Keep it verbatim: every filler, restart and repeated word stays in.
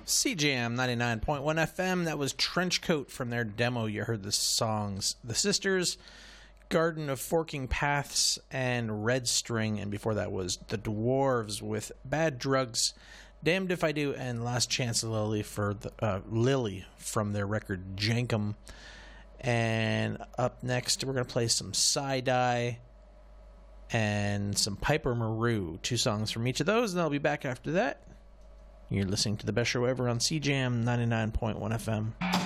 C J M ninety-nine point one F M. That was Trenchcoat from their demo. You heard the songs The Sisters, Garden of Forking Paths, and Red String. And before that was The Dwarves with Bad Drugs, Damned If I Do, and Last Chance of Lily, for the, uh, Lily from their record Jankum. And up next, we're going to play some Side-Eye and some Piper Maru. Two songs from each of those, and I'll be back after that. You're listening to The Best Show Ever on C J M ninety-nine point one F M.